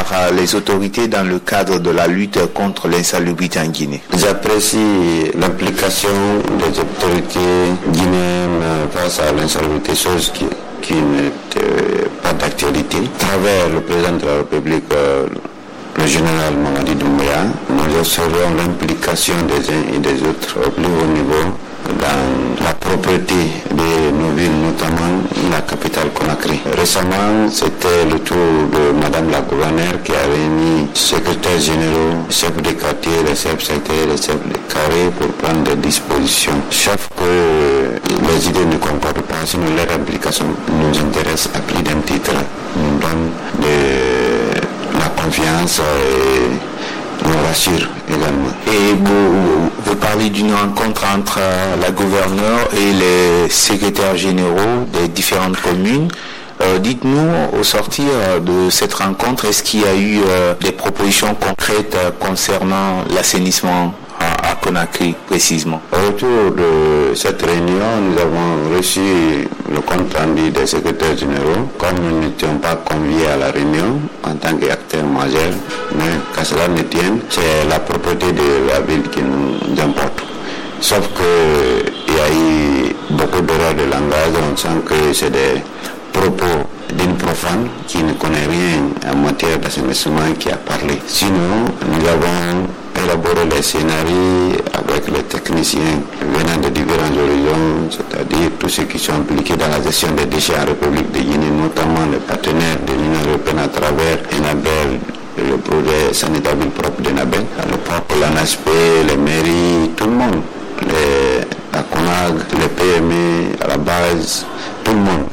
les autorités dans le cadre de la lutte contre l'insalubrité en Guinée? J'apprécie l'implication des autorités guinéennes face à l'insalubrité, chose qui n'était pas d'actualité. À travers le président de la République, le général Mamadi Doumbouya, nous observons l'implication des uns et des autres au plus haut niveau dans la propreté de nos villes, notamment la capitale Conakry. Récemment, c'était le tour de Madame la gouverneure qui a réuni secrétaires généraux, chefs de quartier, les chefs secrétaires, les chefs de carré pour prendre des dispositions. Sauf que les idées ne concordent pas, sinon leur implication nous intéresse à plus d'un titre, nous donne de la confiance et nous rassure également. Et vous parlez d'une rencontre entre la gouverneure et les secrétaires généraux des différentes communes. Dites-nous, au sortir de cette rencontre, est-ce qu'il y a eu des propositions concrètes concernant l'assainissement à Conakry précisément? Autour de cette réunion, nous avons reçu le compte rendu des secrétaires généraux. Comme nous n'étions pas conviés à la réunion en tant qu'acteurs majeurs, mais qu'à cela ne tienne, c'est la propreté de la ville qui nous importe. Sauf qu'il y a eu beaucoup d'erreurs de langage, on sent que c'est des propos d'une profane qui ne connaît rien en matière d'assainissement qui a parlé. Sinon, nous avons élaboré les scénarios avec les techniciens venant de différents horizons, c'est-à-dire tous ceux qui sont impliqués dans la gestion des déchets en République de Guinée, notamment les partenaires de l'Union européenne à travers ENABEL, le projet sanitaire ville propre d'ENABEL, le propre, l'ANASP, les mairies, tout le monde, la CONAG, les PME, à la base, tout le monde.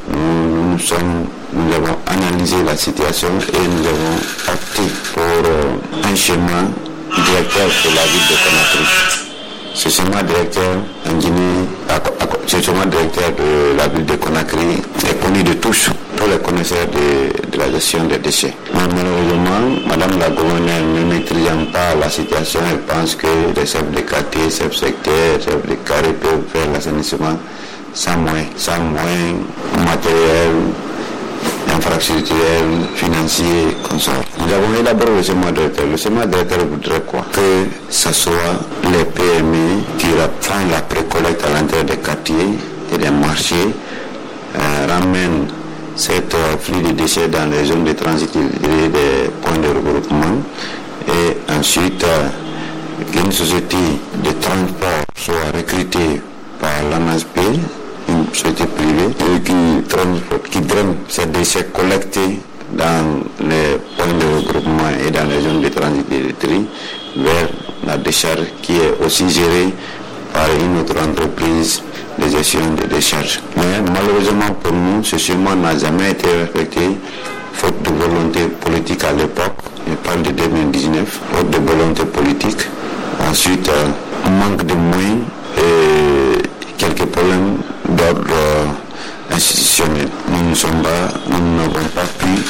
Nous avons analysé la situation et nous avons opté pour un schéma directeur pour la ville de Conakry. Ce schéma directeur en Guinée, ce schéma directeur de la ville de Conakry est connu de tous les connaisseurs de la gestion des déchets. Mais malheureusement, Madame la gouverneure, ne maîtrisant pas la situation, elle pense que les chefs de quartier, chefs sectaires, chefs de carré peuvent faire l'assainissement sans moyens matériels, infrastructurels, financiers, consorts. Nous avons élaboré le schéma directeur. Le schéma directeur voudrait quoi? Que ce soit les PME qui font la précollecte à l'intérieur des quartiers et des marchés, ramènent cette flux de déchets dans les zones de transit et des points de regroupement, et ensuite qu'une société de transport soit recrutée par l'ANASP, une société privée, qui draine ces déchets collectés dans les points de regroupement et dans les zones de transit et de tri vers la décharge qui est aussi gérée par une autre entreprise de gestion de décharge. Mais malheureusement pour nous, ce schéma n'a jamais été respecté, faute de volonté politique à l'époque. Je parle de 2019, faute de volonté politique. Ensuite, manque de moyens et quelques problèmes d'ordre institutionnel. Nous n'avons pas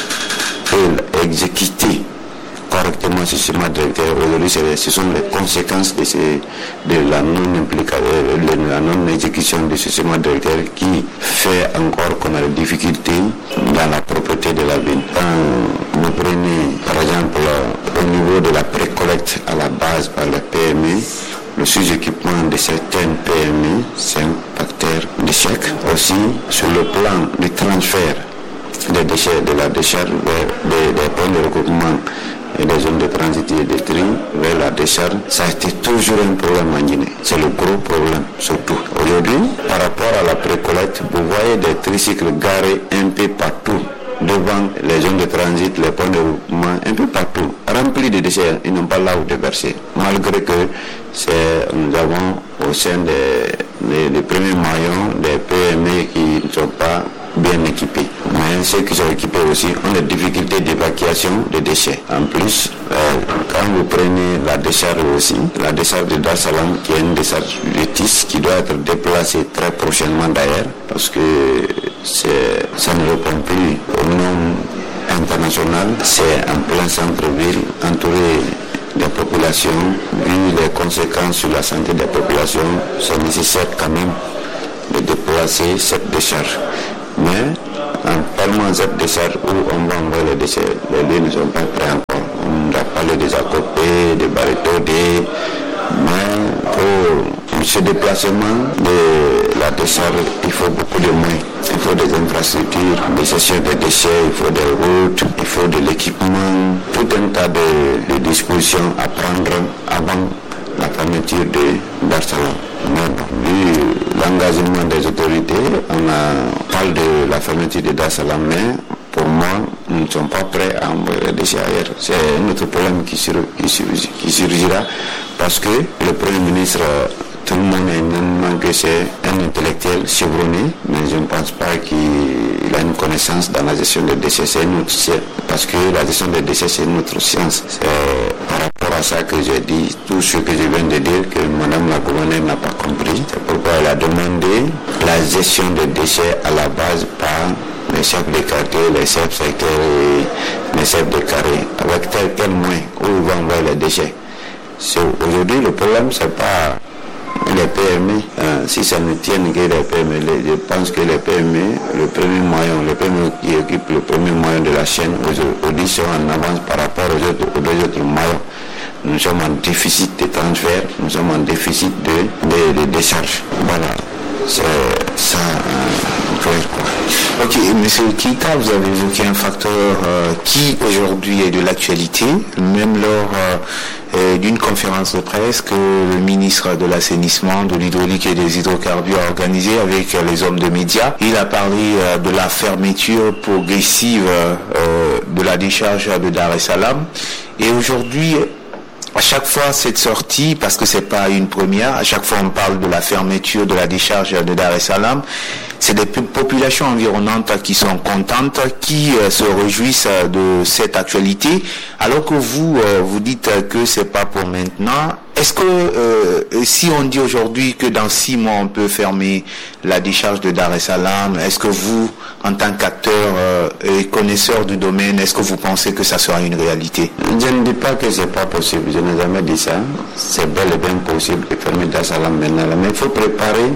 pu exécuter correctement ce schéma directeur. Aujourd'hui, ce sont les conséquences de la non-exécution de ce schéma directeur qui fait encore qu'on a des difficultés dans la propreté de la ville. Quand vous prenez, par exemple, au niveau de la précollecte à la base par les PME, le sous-équipement de certaines PME, c'est un facteur d'échec. Aussi, sur le plan du transfert des déchets de la décharge vers des points de regroupement et des zones de transit et de tri vers la décharge, ça a été toujours un problème en Guinée. C'est le gros problème, surtout. Aujourd'hui, par rapport à la précollecte, vous voyez des tricycles garés un peu partout, devant les zones de transit, les points de regroupement, un peu partout, remplis de déchets, ils n'ont pas là où déverser. Malgré que nous avons au sein des premiers maillons des PME qui ne sont pas bien équipés. Mais ceux qui sont équipés aussi ont des difficultés d'évacuation des déchets. En plus, quand vous prenez la décharge aussi, la décharge de Dar es Salaam, qui est une décharge de TIS, qui doit être déplacée très prochainement d'ailleurs, parce que ça ne répond plus aux normes internationales. C'est en plein centre-ville, entouré des populations. Vu les conséquences sur la santé des populations, c'est nécessaire quand même de déplacer cette décharge. Mais En parlant de cette décharge où on va envoyer les déchets, les lieux ne sont pas prêts encore. On a parlé des accopés, des barétodés, mais pour ce déplacement de la décharge, il faut beaucoup de moyens. Il faut des infrastructures, des gestions des déchets, il faut des routes, il faut de l'équipement, tout un tas de dispositions à prendre avant la fermeture de Dar Salam. Vu l'engagement des autorités, on parle de la fermeture de Dar Salam, mais pour moi, nous ne sommes pas prêts à envoyer les déchets ailleurs. C'est un autre problème qui surgira parce que le Premier ministre, tout le monde est énormément que c'est un intellectuel chevronné, mais je ne pense pas qu'il a une connaissance dans la gestion des déchets. Parce que la gestion des déchets, c'est une autre science. C'est par rapport à ça que j'ai dit tout ce que je viens de dire que Madame la gouverneure n'a pas compris. C'est pourquoi elle a demandé la gestion des déchets à la base par les chefs de quartier, les chefs secteurs et les chefs de carré. Avec quel moyen où ils vont envoyer les déchets. Aujourd'hui, le problème, c'est pas les PME. Si ça ne tient que les PME, je pense que les PME, le premier moyen, les PME qui occupent le premier moyen de la chaîne, aujourd'hui sont en avance par rapport aux autres moyens. Nous sommes en déficit de transfert, nous sommes en déficit de décharge. Voilà. C'est ça, Ok, monsieur Keita, vous avez évoqué un facteur qui aujourd'hui est de l'actualité, même lors d'une conférence de presse que le ministre de l'assainissement, de l'hydraulique et des hydrocarbures a organisée avec les hommes de médias. Il a parlé de la fermeture progressive de la décharge de Dar es Salaam. Et aujourd'hui, à chaque fois, cette sortie, parce que c'est pas une première, à chaque fois on parle de la fermeture de la décharge de Dar es Salaam, c'est des populations environnantes qui sont contentes, qui se réjouissent de cette actualité, alors que vous dites que c'est pas pour maintenant. Est-ce que si on dit aujourd'hui que dans 6 mois on peut fermer la décharge de Dar es Salaam, est-ce que vous, en tant qu'acteur et connaisseur du domaine, est-ce que vous pensez que ça sera une réalité? Je ne dis pas que c'est pas possible, je n'ai jamais dit ça. C'est bel et bien possible de fermer Dar es Salaam maintenant, mais il faut préparer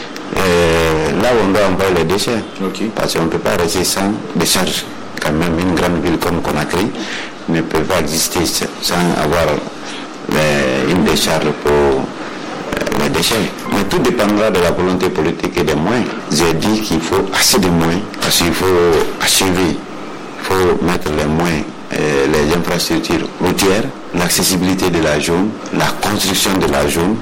là où on doit envoyer les déchets. Okay. Parce qu'on ne peut pas rester sans décharge. Quand même, une grande ville comme Conakry ne peut pas exister sans avoir une décharge pour les déchets. Mais tout dépendra de la volonté politique et des moyens. J'ai dit qu'il faut assez de moyens, parce qu'il faut achever, il faut mettre les moyens, les infrastructures routières, l'accessibilité de la zone, la construction de la zone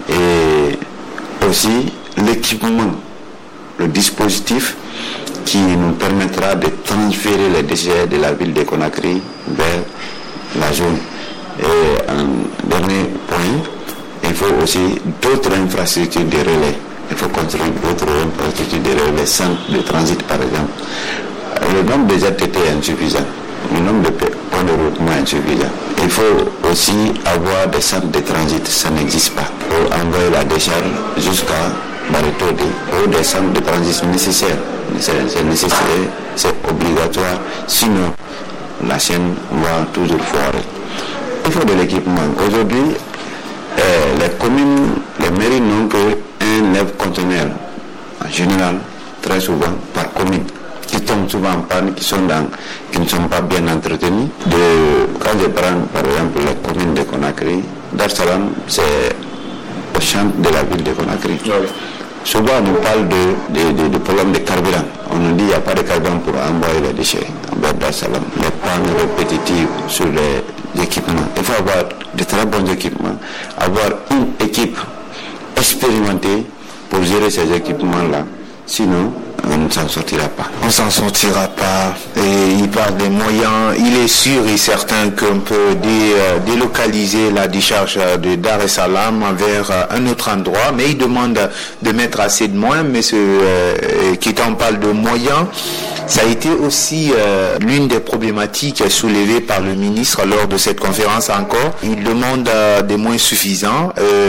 et aussi l'équipement, le dispositif qui nous permettra de transférer les déchets de la ville de Conakry vers la zone. Et un dernier point, il faut aussi d'autres infrastructures de relais. Il faut construire d'autres infrastructures de relais, centres de transit par exemple. Le nombre de ZTT est insuffisant. Le nombre de points de regroupement est insuffisant. Il faut aussi avoir des centres de transit, ça n'existe pas. Pour envoyer la décharge jusqu'à Barétodé, ou des centres de transit nécessaires. C'est nécessaire, c'est obligatoire, sinon la chaîne va toujours foirer. Il faut de l'équipement. Aujourd'hui, les communes, les mairies n'ont qu'un lève-conteneur, en général, très souvent, par commune, qui tombent souvent en panne, qui ne sont pas bien entretenus. Quand je prends, par exemple, les communes de Conakry, Dar es Salaam, c'est au champ de la ville de Conakry. Oui. Souvent, on nous parle de problèmes de carburant. On nous dit qu'il n'y a pas de carburant pour envoyer les déchets vers Dar es Salaam. Les pannes répétitives sur les équipements. Il faut avoir de très bons équipements, avoir une équipe expérimentée pour gérer ces équipements-là. Sinon, on ne s'en sortira pas. On s'en sortira pas. Et il parle des moyens. Il est sûr et certain qu'on peut délocaliser la décharge de Dar es Salaam vers un autre endroit, mais il demande de mettre assez de moyens. Mais qui t'en parle de moyens, ça a été aussi l'une des problématiques soulevées par le ministre lors de cette conférence encore. Il demande des moyens suffisants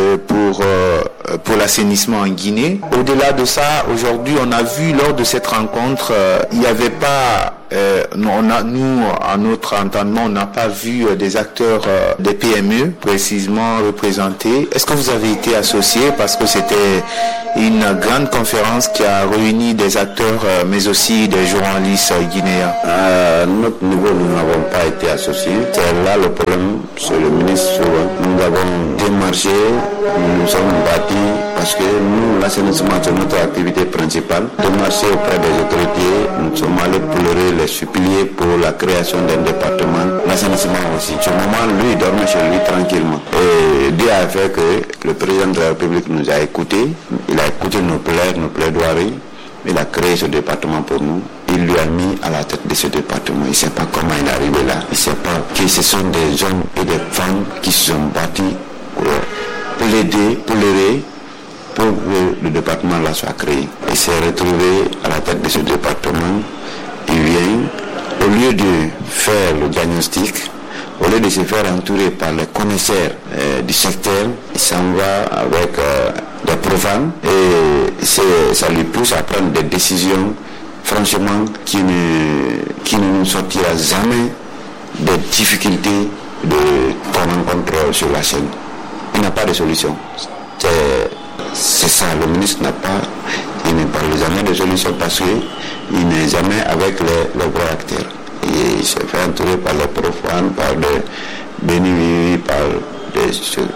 pour l'assainissement en Guinée. Au-delà de ça, aujourd'hui, on a vu lors de cette rencontre, il n'y avait pas nous, à notre entendement, on n'a pas vu des acteurs des PME précisément représentés. Est-ce que vous avez été associé, parce que c'était une grande conférence qui a réuni des acteurs, mais aussi des journalistes guinéens? À notre niveau, nous n'avons pas été associés. C'est là le problème, c'est le ministre. Nous avons démarché, nous nous sommes battus, parce que nous, l'assainissement, c'est notre activité principale. Démarcher auprès des autorités, nous sommes allés pleurer, les supplier pour la création d'un département. L'assainissement aussi. Ce moment, lui, il dormait chez lui tranquillement. Et Dieu a fait que le président de la République nous a écoutés. Il a écouté nos plaies, nos plaidoiries. Il a créé ce département pour nous. Il lui a mis à la tête de ce département. Il ne sait pas comment il est arrivé là. Il ne sait pas que ce sont des hommes et des femmes qui se sont battus pour l'aider, pour que le département là soit créé. Il s'est retrouvé à la tête de ce département. Il vient, au lieu de faire le diagnostic, au lieu de se faire entourer par les connaisseurs du secteur, il s'en va avec des profanes et ça lui pousse à prendre des décisions, franchement, qui ne nous sortira jamais des difficultés qu'on rencontre sur la chaîne. Il n'a pas de solution. C'est ça, le ministre il ne parle jamais de solution parce qu'il n'est jamais avec les vrais acteurs. Et il se fait entourer par les profanes, par des bénévoles, par des choses.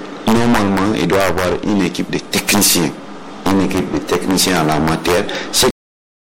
Normalement, il doit avoir une équipe de techniciens. Une équipe de techniciens en la matière. Ce